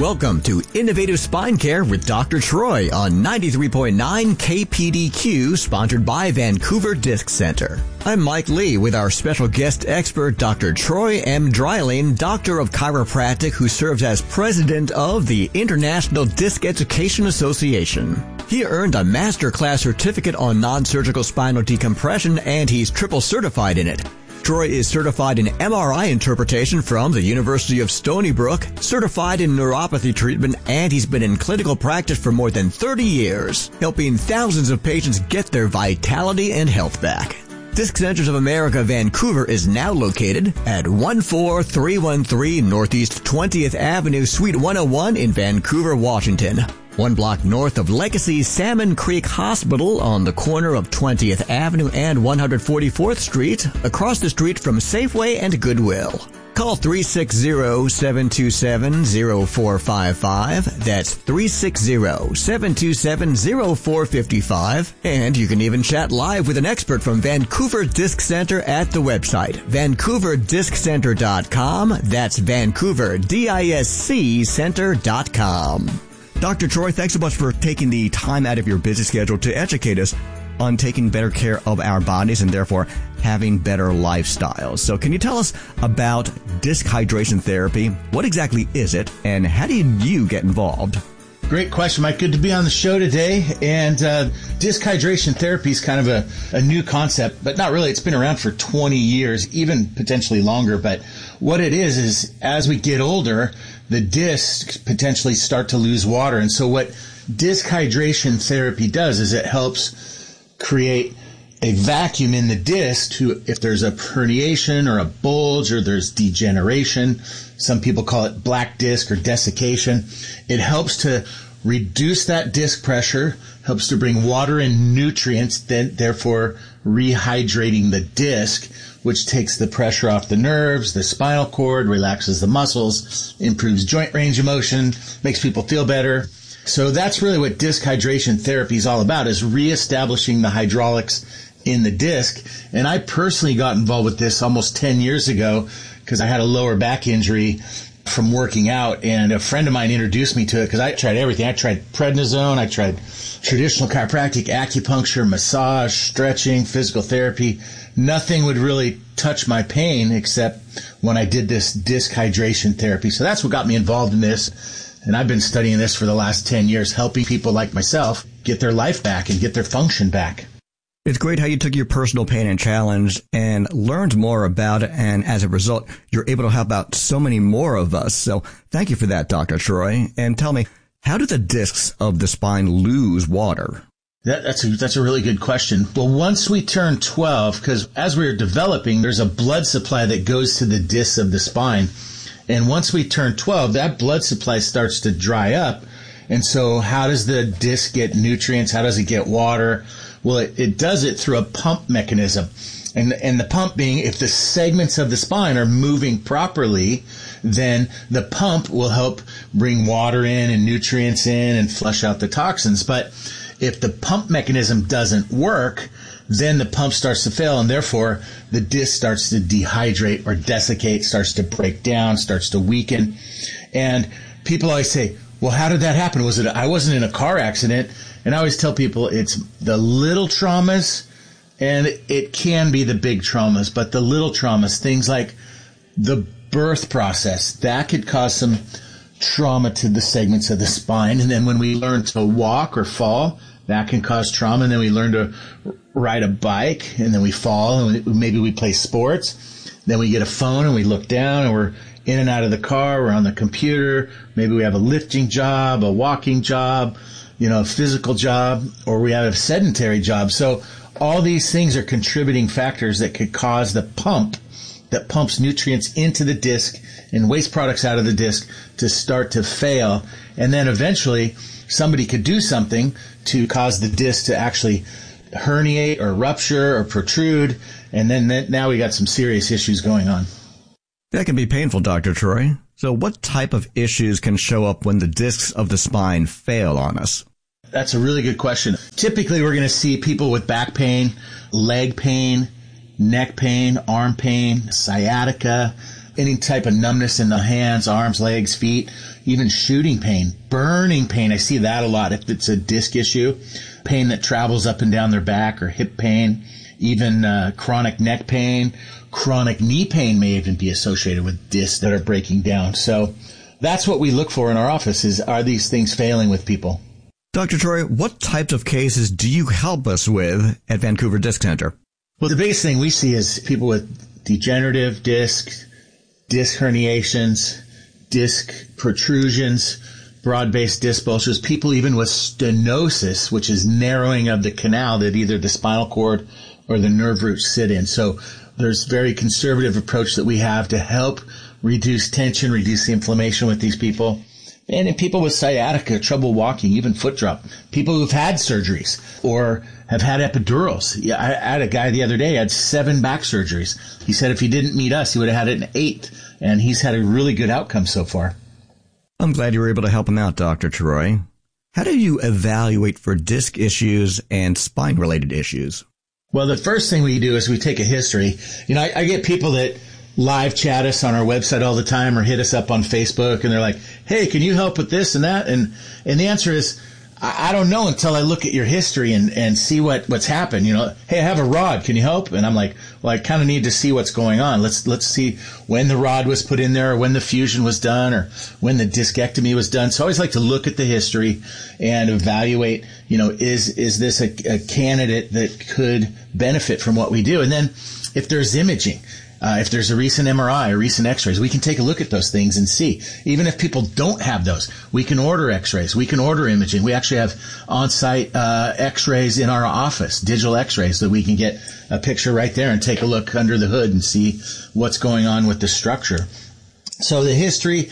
Welcome to Innovative Spine Care with Dr. Troy on 93.9 KPDQ, sponsored by Vancouver Disc Center. I'm Mike Lee with our special guest expert, Dr. Troy M. Dreiling, Doctor of Chiropractic, who serves as President of the International Disc Education Association. He earned a master class certificate on non-surgical spinal decompression, and he's triple certified in it. Troy is certified in MRI interpretation from the University of Stony Brook, certified in neuropathy treatment, and he's been in clinical practice for more than 30 years, helping thousands of patients get their vitality and health back. Disc Centers of America Vancouver is now located at 14313 Northeast 20th Avenue, Suite 101 in Vancouver, Washington. 1 block north of Legacy Salmon Creek Hospital on the corner of 20th Avenue and 144th Street, across the street from Safeway and Goodwill. Call 360-727-0455. That's 360-727-0455. And you can even chat live with an expert from Vancouver Disc Center at the website, vancouverDiscCenter.com. That's vancouverDisccenter.com. Dr. Troy, thanks so much for taking the time out of your busy schedule to educate us on taking better care of our bodies and therefore having better lifestyles. So can you tell us about disc hydration therapy? What exactly is it, and how do you get involved? Great question, Mike. Good to be on the show today. And disc hydration therapy is kind of a new concept, but not really. It's been around for 20 years, even potentially longer. But what it is as we get older, the discs potentially start to lose water. And so what disc hydration therapy does is it helps create a vacuum in the disc to, if there's a herniation or a bulge or there's degeneration, some people call it black disc or desiccation. It helps to reduce that disc pressure, helps to bring water and nutrients, then therefore rehydrating the disc, which takes the pressure off the nerves, the spinal cord, relaxes the muscles, improves joint range of motion, makes people feel better. So that's really what disc hydration therapy is all about, is reestablishing the hydraulics in the disc. And I personally got involved with this almost 10 years ago because I had a lower back injury from working out, and a friend of mine introduced me to it because I tried everything. I tried prednisone, I tried traditional chiropractic, acupuncture, massage, stretching, physical therapy. Nothing would really touch my pain except when I did this disc hydration therapy. So that's what got me involved in this. And I've been studying this for the last 10 years, helping people like myself get their life back and get their function back. It's great how you took your personal pain and challenge and learned more about it, and as a result, you're able to help out so many more of us. So thank you for that, Dr. Troy. And tell me, how do the discs of the spine lose water? That's a really good question. Well, once we turn 12, because as we're developing, there's a blood supply that goes to the discs of the spine. And once we turn 12, that blood supply starts to dry up. And so how does the disc get nutrients? How does it get water? Well, it does it through a pump mechanism. And the pump being, if the segments of the spine are moving properly, then the pump will help bring water in and nutrients in and flush out the toxins. But if the pump mechanism doesn't work, then the pump starts to fail, and therefore the disc starts to dehydrate or desiccate, starts to break down, starts to weaken. And people always say, well, how did that happen? I wasn't in a car accident. And I always tell people it's the little traumas, and it can be the big traumas, but the little traumas, things like the birth process, that could cause some trauma to the segments of the spine. And then when we learn to walk or fall, that can cause trauma. And then we learn to ride a bike, and then we fall, and maybe we play sports. Then we get a phone and we look down, and we're in and out of the car, we're on the computer. Maybe we have a lifting job, a walking job, a physical job, or we have a sedentary job. So all these things are contributing factors that could cause the pump that pumps nutrients into the disc and waste products out of the disc to start to fail. And then eventually somebody could do something to cause the disc to actually herniate or rupture or protrude. And then now we got some serious issues going on. That can be painful, Dr. Troy. So what type of issues can show up when the discs of the spine fail on us? That's a really good question. Typically, we're going to see people with back pain, leg pain, neck pain, arm pain, sciatica, any type of numbness in the hands, arms, legs, feet, even shooting pain, burning pain. I see that a lot if it's a disc issue, pain that travels up and down their back, or hip pain, even chronic neck pain. Chronic knee pain may even be associated with discs that are breaking down. So that's what we look for in our office is, are these things failing with people? Dr. Troy, what types of cases do you help us with at Vancouver Disc Center? Well, the biggest thing we see is people with degenerative disc herniations, disc protrusions, broad-based disc bulges, people even with stenosis, which is narrowing of the canal that either the spinal cord or the nerve roots sit in. So there's very conservative approach that we have to help reduce tension, reduce the inflammation with these people. And in people with sciatica, trouble walking, even foot drop, people who've had surgeries or have had epidurals. Yeah, I had a guy the other day, had 7 back surgeries. He said if he didn't meet us, he would have had it in 8. And he's had a really good outcome so far. I'm glad you were able to help him out, Dr. Troy. How do you evaluate for disc issues and spine-related issues? Well, the first thing we do is we take a history. You know, I get people that live chat us on our website all the time or hit us up on Facebook, and they're like, hey, can you help with this and that? And the answer is, I don't know until I look at your history and see what's happened. You know, hey, I have a rod. Can you help? And I'm like, well, I kind of need to see what's going on. Let's see when the rod was put in there, or when the fusion was done, or when the discectomy was done. So I always like to look at the history and evaluate, you know, is this a candidate that could benefit from what we do? And then if there's imaging, if there's a recent MRI or recent x-rays, we can take a look at those things and see. Even if people don't have those, we can order x-rays. We can order imaging. We actually have on-site x-rays in our office, digital x-rays, that we can get a picture right there and take a look under the hood and see what's going on with the structure. So the history,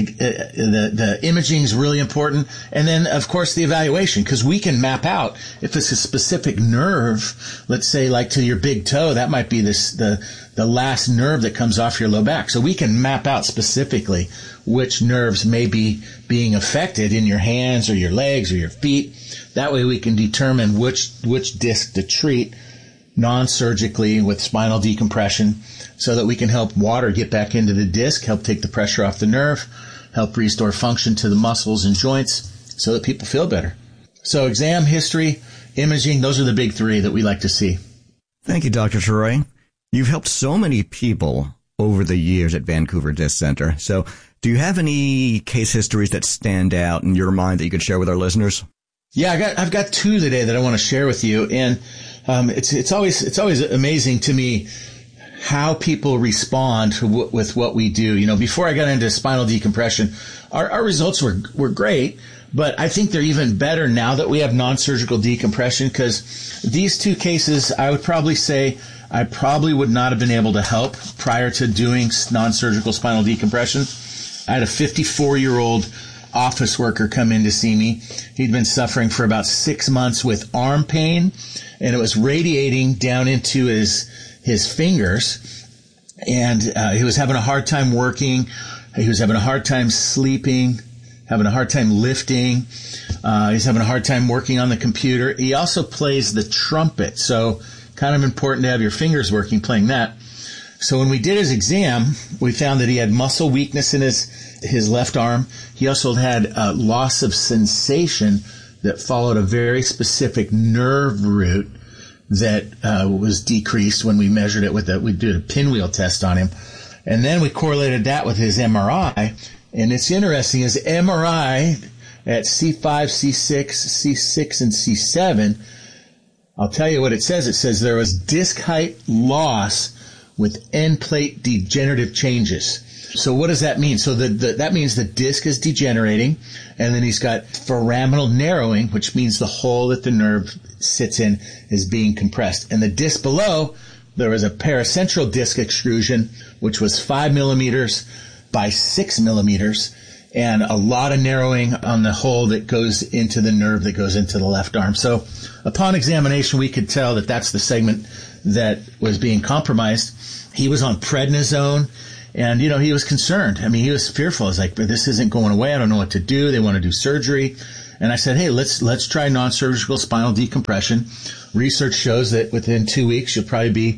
the imaging is really important. And then, of course, the evaluation, because we can map out if it's a specific nerve, let's say like to your big toe, that might be the last nerve that comes off your low back. So we can map out specifically which nerves may be being affected in your hands or your legs or your feet. That way we can determine which disc to treat non-surgically with spinal decompression, so that we can help water get back into the disc, help take the pressure off the nerve, help restore function to the muscles and joints so that people feel better. So exam, history, imaging, those are the big 3 that we like to see. Thank you, Dr. Troy. You've helped so many people over the years at Vancouver Disc Center. So do you have any case histories that stand out in your mind that you could share with our listeners? Yeah, I've got 2 today that I want to share with you. And it's always amazing to me how people respond with what we do. You know, before I got into spinal decompression, our results were great, but I think they're even better now that we have non-surgical decompression, because these 2 cases, I would probably say I probably would not have been able to help prior to doing non-surgical spinal decompression. I had a 54-year-old office worker come in to see me. He'd been suffering for about 6 months with arm pain, and it was radiating down into his fingers, and he was having a hard time working. He was having a hard time sleeping, having a hard time lifting. He's having a hard time working on the computer. He also plays the trumpet, so kind of important to have your fingers working playing that. So when we did his exam, we found that he had muscle weakness in his left arm. He also had a loss of sensation that followed a very specific nerve root that was decreased when we measured it we did a pinwheel test on him. And then we correlated that with his MRI. And it's interesting, his MRI at C5, C6, C6, and C7, I'll tell you what it says. It says there was disc height loss with end plate degenerative changes. So what does that mean? So that means the disc is degenerating, and then he's got foraminal narrowing, which means the hole that the nerve sits in is being compressed. And the disc below, there was a paracentral disc extrusion, which was 5 millimeters by 6 millimeters, and a lot of narrowing on the hole that goes into the nerve that goes into the left arm. So upon examination, we could tell that that's the segment that was being compromised. He was on prednisone, and, you know, he was concerned. I mean, he was fearful. I was like, this isn't going away. I don't know what to do. They want to do surgery. And I said, hey, let's try non-surgical spinal decompression. Research shows that within 2 weeks, you'll probably be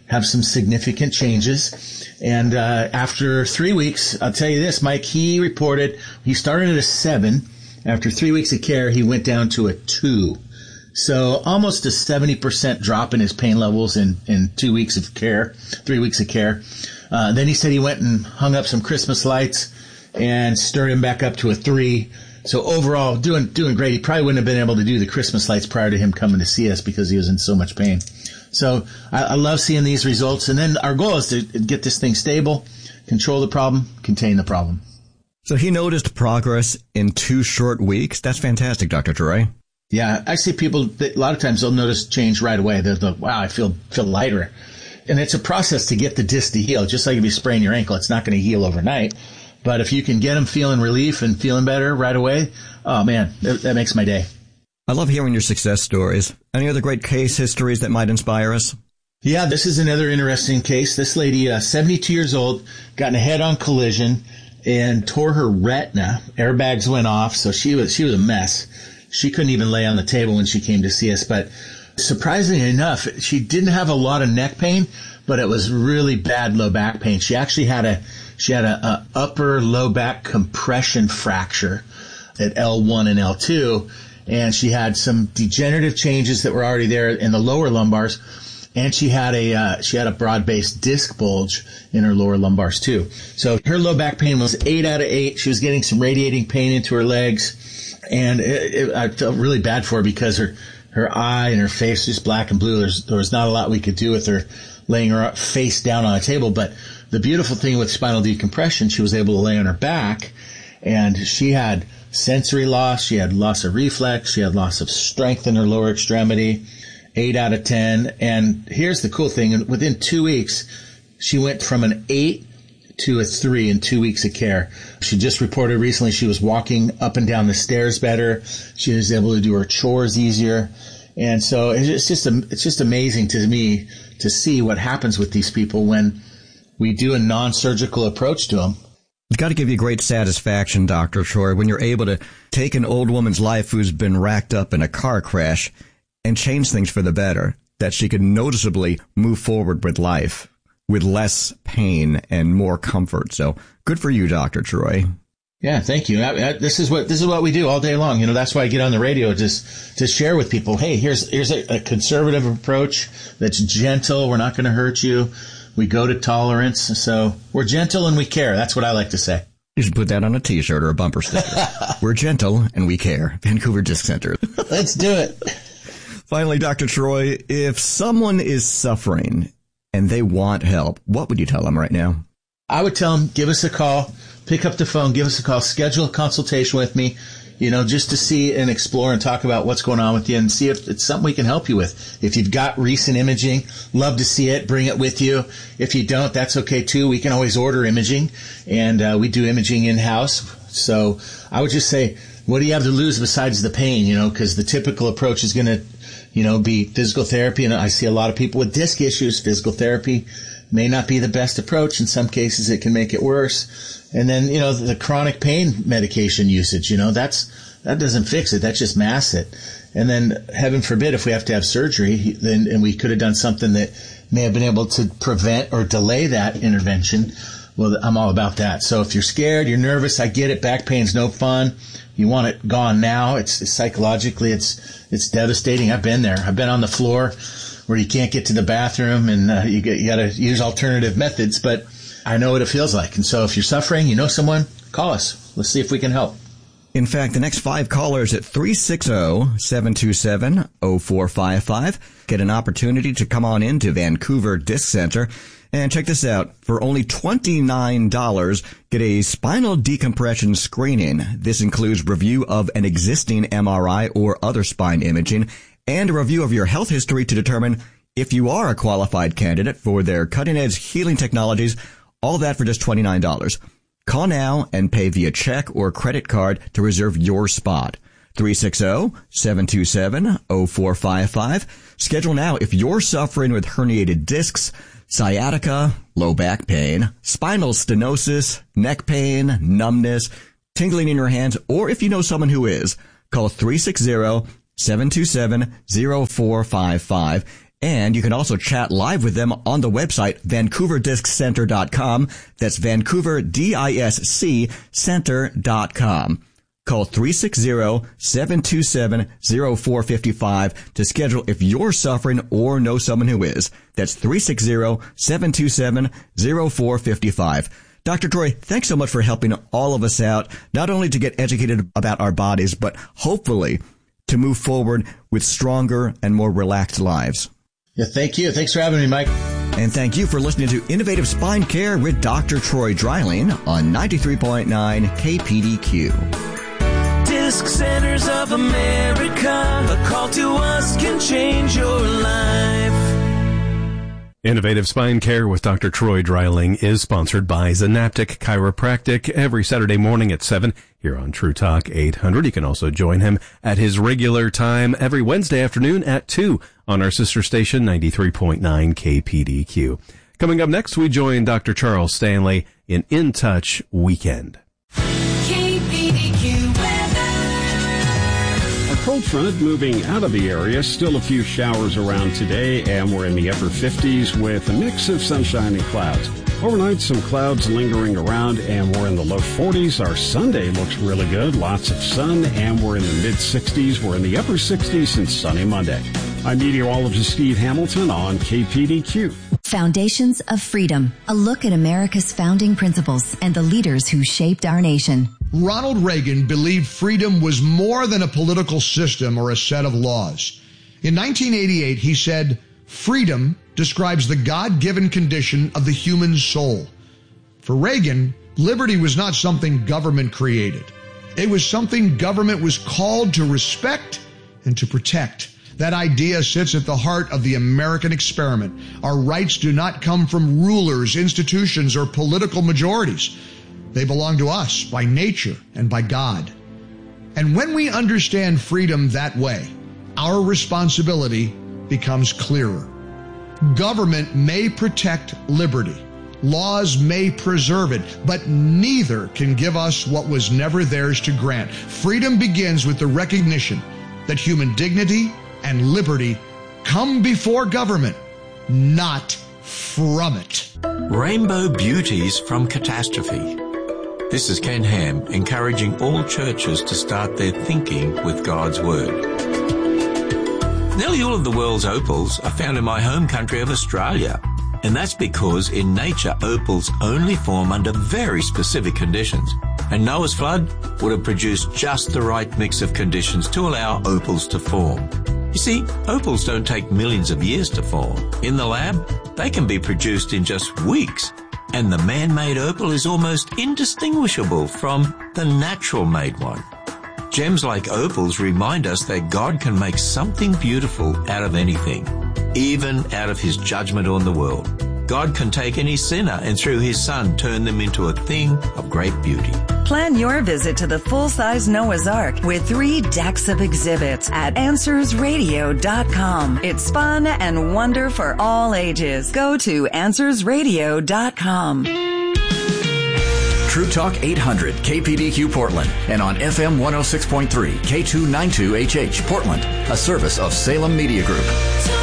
have some significant changes. And after 3 weeks, I'll tell you this, Mike, he reported he started at a 7. After 3 weeks of care, he went down to a 2. So almost a 70% drop in his pain levels in 2 weeks of care, 3 weeks of care. Then he said he went and hung up some Christmas lights and stirred him back up to a 3. So overall, doing great. He probably wouldn't have been able to do the Christmas lights prior to him coming to see us because he was in so much pain. So I love seeing these results. And then our goal is to get this thing stable, control the problem, contain the problem. So he noticed progress in 2 short weeks. That's fantastic, Dr. Troy. Yeah, I see people that a lot of times they'll notice change right away. They'll go, wow, I feel lighter. And it's a process to get the disc to heal. Just like if you sprain your ankle, it's not going to heal overnight. But if you can get them feeling relief and feeling better right away, oh man, that makes my day. I love hearing your success stories. Any other great case histories that might inspire us? Yeah, this is another interesting case. This lady, 72 years old, got in a head-on collision and tore her retina. Airbags went off, so she was a mess. She couldn't even lay on the table when she came to see us. But surprisingly enough, she didn't have a lot of neck pain, but it was really bad low back pain. She actually had a upper low back compression fracture at L1 and L2, and she had some degenerative changes that were already there in the lower lumbars, and she had a broad-based disc bulge in her lower lumbars too. So her low back pain was 8 out of 8. She was getting some radiating pain into her legs, and I felt really bad for her because her eye and her face was black and blue. There was not a lot we could do with her laying her face down on a table. But the beautiful thing with spinal decompression, she was able to lay on her back, and she had sensory loss. She had loss of reflex. She had loss of strength in her lower extremity, 8 out of 10. And here's the cool thing. Within 2 weeks, she went from an 8 to a 3 in 2 weeks of care. She just reported recently she was walking up and down the stairs better. She was able to do her chores easier. And so it's just amazing to me to see what happens with these people when we do a non-surgical approach to them. It's got to give you great satisfaction, Dr. Troy, when you're able to take an old woman's life who's been racked up in a car crash and change things for the better, that she could noticeably move forward with life with less pain and more comfort. So good for you, Dr. Troy. Yeah, thank you. This is what we do all day long. You know, that's why I get on the radio just to share with people. Hey, here's a conservative approach that's gentle. We're not going to hurt you. We go to tolerance. So we're gentle and we care. That's what I like to say. You should put that on a T-shirt or a bumper sticker. We're gentle and we care. Vancouver Disc Center. Let's do it. Finally, Dr. Troy, if someone is suffering and they want help, what would you tell them right now? I would tell them, give us a call, pick up the phone, give us a call, schedule a consultation with me, just to see and explore and talk about what's going on with you and see if it's something we can help you with. If you've got recent imaging, love to see it, bring it with you. If you don't, that's okay too. We can always order imaging, and we do imaging in-house. So I would just say, what do you have to lose besides the pain, because the typical approach is going to, be physical therapy. And I see a lot of people with disc issues. Physical therapy may not be the best approach. In some cases, it can make it worse. And then, the chronic pain medication usage, that doesn't fix it. That just masks it. And then, heaven forbid, if we have to have surgery, and we could have done something that may have been able to prevent or delay that intervention. Well, I'm all about that. So if you're scared, you're nervous, I get it. Back pain's no fun. You want it gone now. It's psychologically, it's devastating. I've been there. I've been on the floor where you can't get to the bathroom, and you got to use alternative methods. But I know what it feels like. And so if you're suffering, you know someone, call us. Let's see if we can help. In fact, the next 5 callers at 360-727-0455 get an opportunity to come on into Vancouver Disc Center. And check this out. For only $29, get a spinal decompression screening. This includes review of an existing MRI or other spine imaging and a review of your health history to determine if you are a qualified candidate for their cutting-edge healing technologies. All that for just $29. Call now and pay via check or credit card to reserve your spot. 360-727-0455. Schedule now if you're suffering with herniated discs, sciatica, low back pain, spinal stenosis, neck pain, numbness, tingling in your hands, or if you know someone who is, call 360-727-0455 And you can also chat live with them on the website, vancouverdisccenter.com. That's Vancouver, DISC, center.com. Call 360-727-0455 to schedule if you're suffering or know someone who is. That's 360-727-0455. Dr. Troy, thanks so much for helping all of us out, not only to get educated about our bodies, but hopefully to move forward with stronger and more relaxed lives. Yeah, thank you. Thanks for having me, Mike. And thank you for listening to Innovative Spine Care with Dr. Troy Dreiling on 93.9 KPDQ. Disc Centers of America. A call to us can change your life. Innovative Spine Care with Dr. Troy Dreiling is sponsored by Zanaptic Chiropractic every Saturday morning at 7 here on True Talk 800. You can also join him at his regular time every Wednesday afternoon at 2 on our sister station 93.9 KPDQ. Coming up next, we join Dr. Charles Stanley in Touch Weekend. A cold front moving out of the area. Still a few showers around today, and we're in the upper 50s with a mix of sunshine and clouds. Overnight, some clouds lingering around, and we're in the low 40s. Our Sunday looks really good. Lots of sun, and we're in the mid-60s. We're in the upper 60s since sunny Monday. I'm meteorologist Steve Hamilton on KPDQ. Foundations of Freedom, a look at America's founding principles and the leaders who shaped our nation. Ronald Reagan believed freedom was more than a political system or a set of laws. In 1988, he said, "Freedom describes the God-given condition of the human soul." For Reagan, liberty was not something government created. It was something government was called to respect and to protect. That idea sits at the heart of the American experiment. Our rights do not come from rulers, institutions, or political majorities. They belong to us by nature and by God. And when we understand freedom that way, our responsibility becomes clearer. Government may protect liberty. Laws may preserve it, but neither can give us what was never theirs to grant. Freedom begins with the recognition that human dignity and liberty come before government, not from it. Rainbow Beauties from Catastrophe. This is Ken Ham, encouraging all churches to start their thinking with God's Word. Nearly all of the world's opals are found in my home country of Australia, and that's because in nature opals only form under very specific conditions, and Noah's flood would have produced just the right mix of conditions to allow opals to form. You see, opals don't take millions of years to form. In the lab, they can be produced in just weeks, and the man-made opal is almost indistinguishable from the natural-made one. Gems like opals remind us that God can make something beautiful out of anything, even out of His judgment on the world. God can take any sinner and through His Son turn them into a thing of great beauty. Plan your visit to the full-size Noah's Ark with 3 decks of exhibits at AnswersRadio.com. It's fun and wonder for all ages. Go to AnswersRadio.com. True Talk 800 KPDQ Portland and on FM 106.3 K292HH Portland, a service of Salem Media Group.